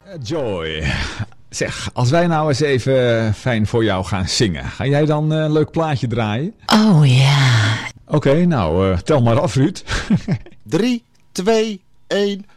Joy. Zeg, als wij nou eens even fijn voor jou gaan zingen, ga jij dan een leuk plaatje draaien? Oh ja. Oké, nou, tel maar af, Ruud. 3, 2, 1...